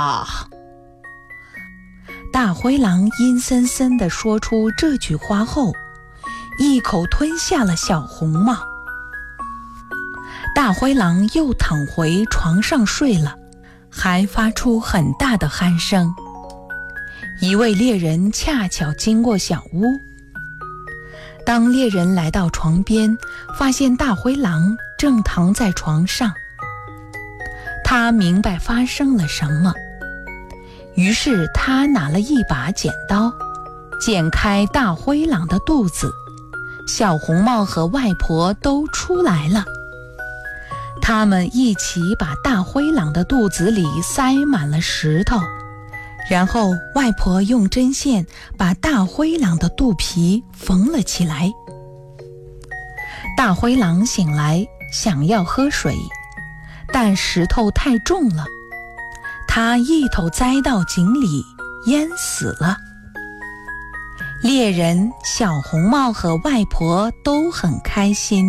大灰狼阴森森地说出这句话后，一口吞下了小红帽。大灰狼又躺回床上睡了，还发出很大的鼾声。一位猎人恰巧经过小屋，当猎人来到床边，发现大灰狼正躺在床上。他明白发生了什么，于是他拿了一把剪刀，剪开大灰狼的肚子。小红帽和外婆都出来了，他们一起把大灰狼的肚子里塞满了石头，然后外婆用针线把大灰狼的肚皮缝了起来。大灰狼醒来，想要喝水，但石头太重了，他一头栽到井里，淹死了。猎人、小红帽和外婆都很开心。